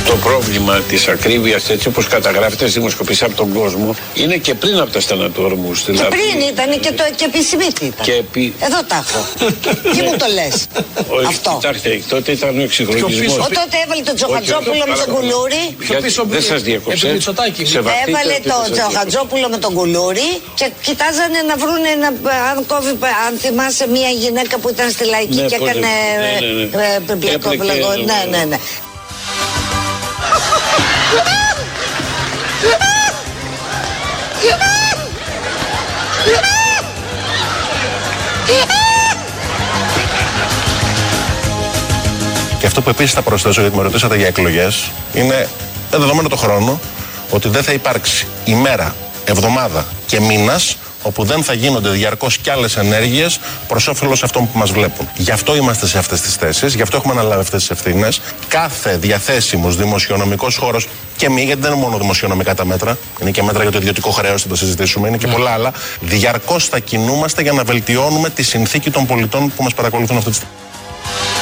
Το πρόβλημα της ακρίβειας, έτσι όπως καταγράφεται στις δημοσκοπήσεις από τον κόσμο, είναι και πριν από τα θανατοορμούς. Και πριν ήταν και επισημήτη ήταν. Εδώ τα έχω. Τι μου το λες? Αυτό. Κοιτάξτε, τότε ήταν ο εξυγχρονισμός. Τότε έβαλε τον Τζοχατζόπουλο με τον Κουλούρη. Δεν σας διέκοψε. Έβαλε τον Τζοχατζόπουλο με τον Κουλούρη και κοιτάζανε να βρούνε αν θυμάσαι μια γυναίκα που ήταν στη Λαϊκή και έκανε πλακόπλαγο. Ναι. Και αυτό που επίσης θα προσθέσω, γιατί με ρωτήσατε για εκλογές, είναι δεδομένο το χρόνο ότι δεν θα υπάρξει ημέρα, εβδομάδα και μήνας όπου δεν θα γίνονται διαρκώς κι άλλες ενέργειες προς όφελος αυτών που μας βλέπουν. Γι' αυτό είμαστε σε αυτές τις θέσεις, γι' αυτό έχουμε αναλάβει αυτές τις ευθύνες. Κάθε διαθέσιμος δημοσιονομικός χώρος, και μη, γιατί δεν είναι μόνο δημοσιονομικά τα μέτρα, είναι και μέτρα για το ιδιωτικό χρέος, θα το συζητήσουμε, είναι και πολλά άλλα. Διαρκώς θα κινούμαστε για να βελτιώνουμε τη συνθήκη των πολιτών που μας παρακολουθούν αυτή τη στιγμή.